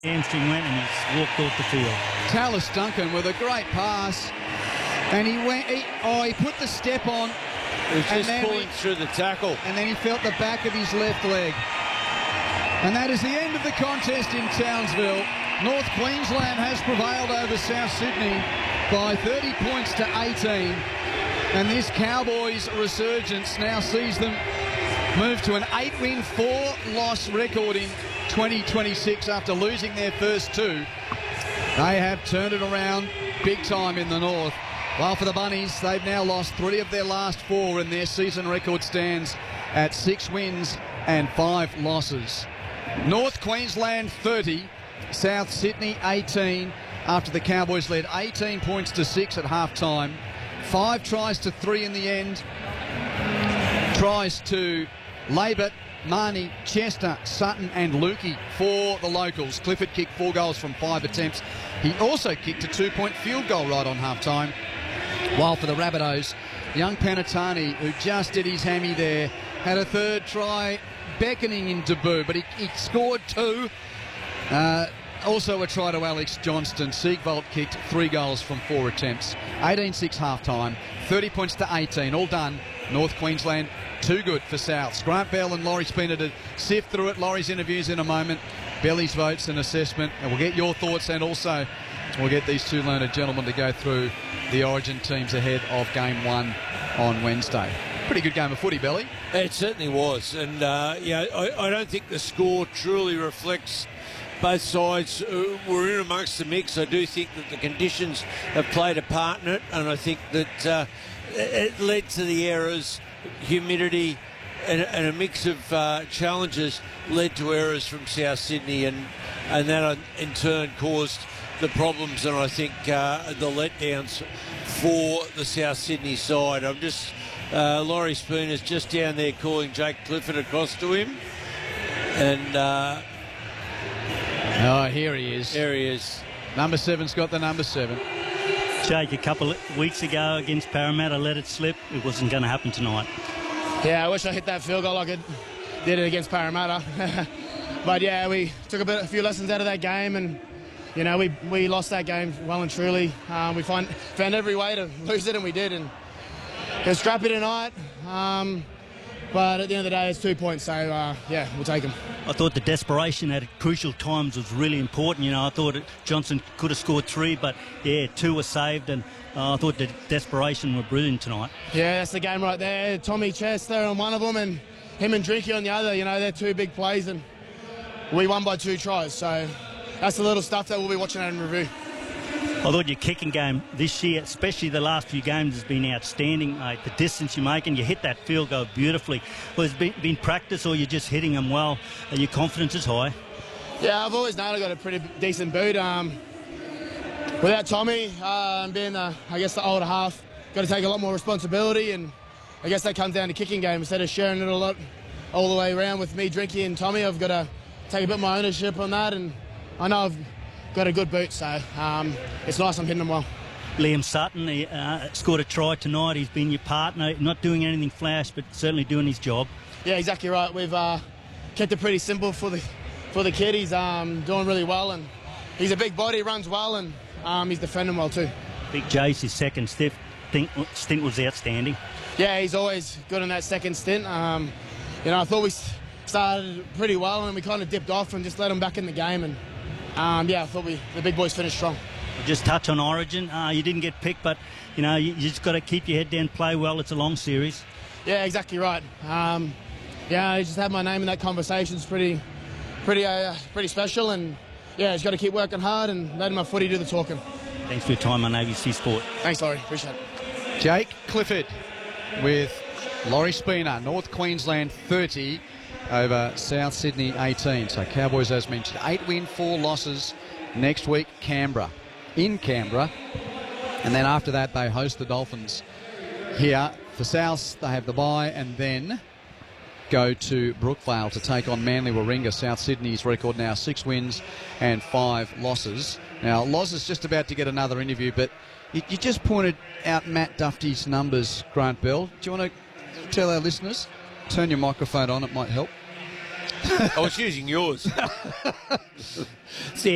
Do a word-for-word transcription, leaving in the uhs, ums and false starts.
Hamstring went and he's walked off the field. Tallis Duncan with a great pass, and he went. He, oh, he put the step on. He was just then pulling he, through the tackle. And then he felt the back of his left leg. And that is the end of the contest in Townsville. North Queensland has prevailed over South Sydney by thirty points to eighteen. And this Cowboys resurgence now sees them move to an eight-win, four-loss record in twenty twenty-six after losing their first two. They have turned it around big time in the North. While for the Bunnies, they've now lost three of their last four, and their season record stands at six wins and five losses. North Queensland thirty, South Sydney eighteen, after the Cowboys led eighteen points to six at half-time. Five tries to three in the end. Tries to Labert, Marnie, Chester, Sutton and Lukey for the locals. Clifford kicked four goals from five attempts. He also kicked a two-point field goal right on half-time. While for the Rabbitohs, young Panatani, who just did his hammy there, had a third try beckoning in debut, but he, he scored two. Uh, also a try to Alex Johnston. Siegwald kicked three goals from four attempts. eighteen six half-time, thirty points to eighteen, all done. North Queensland, too good for Souths. Grant Bell and Laurie Spina to sift through it. Laurie's interviews in a moment. Belly's votes and assessment. And we'll get your thoughts, and also we'll get these two learned gentlemen to go through the Origin teams ahead of game one on Wednesday. Pretty good game of footy, Belly. It certainly was. And, uh, yeah, I, I don't think the score truly reflects both sides uh, were in amongst the mix. I do think that the conditions have played a part in it, and I think that uh, it led to the errors. Humidity and, and a mix of uh, challenges led to errors from South Sydney, and and that in turn caused the problems and I think uh, the letdowns for the South Sydney side. I'm just uh, Laurie Spooner's just down there calling Jake Clifford across to him, and uh, oh, here he is. There he is. Number seven's got the number seven. Jake, a couple of weeks ago against Parramatta, let it slip. It wasn't going to happen tonight. Yeah, I wish I hit that field goal like I did it against Parramatta. But yeah, we took a, bit, a few lessons out of that game, and you know we we lost that game well and truly. Um, we find, found every way to lose it, and we did. And it was scrappy tonight. Um, But at the end of the day, it's two points, so uh, yeah, we'll take them. I thought the desperation at crucial times was really important. You know, I thought it, Johnson could have scored three, but yeah, two were saved, and uh, I thought the desperation were brilliant tonight. Yeah, that's the game right there. Tommy Chester on one of them, and him and Drinky on the other. You know, they're two big plays, and we won by two tries. So that's the little stuff that we'll be watching at in review. I thought your kicking game this year, especially the last few games, has been outstanding, mate. The distance you make, and you hit that field goal beautifully. Well, has been, been practice, or you're just hitting them well, and your confidence is high? Yeah, I've always known I've got a pretty decent boot. Um, without Tommy uh, being, the, I guess, the older half, got to take a lot more responsibility, and I guess that comes down to kicking game. Instead of sharing it a lot all the way around with me, Drinky, and Tommy, I've got to take a bit more ownership on that, and I know I've got a good boot, so um, it's nice I'm hitting them well. Liam Sutton, he uh, scored a try tonight. He's been your partner, not doing anything flash, but certainly doing his job. Yeah, exactly right. We've uh, kept it pretty simple for the for the kid. He's um, doing really well, and he's a big body, runs well, and um, he's defending well too. Big Jace, his second stint, stint was outstanding. Yeah, he's always good in that second stint. Um, you know, I thought we started pretty well, and we kind of dipped off and just let him back in the game, and Um, yeah, I thought we the big boys finished strong. Just touch on Origin. Uh, you didn't get picked, but you know you, you just got to keep your head down, play well. It's a long series. Yeah, exactly right. Um, yeah, I just had my name in that conversation. It's pretty, pretty, uh, pretty special, and yeah, just got to keep working hard and letting my footy do the talking. Thanks for your time on A B C Sport. Thanks, Laurie. Appreciate it. Jake Clifford with Laurie Spina. North Queensland thirty. Over South Sydney eighteen. So Cowboys, as mentioned, eight win, four losses. Next week, Canberra. In Canberra. And then after that, they host the Dolphins here. For South, they have the bye and then go to Brookvale to take on Manly Warringah. South Sydney's record now six wins and five losses. Now, Loz is just about to get another interview, but you, you just pointed out Matt Duffy's numbers, Grant Bell. Do you want to tell our listeners? Turn your microphone on, it might help. I was using yours.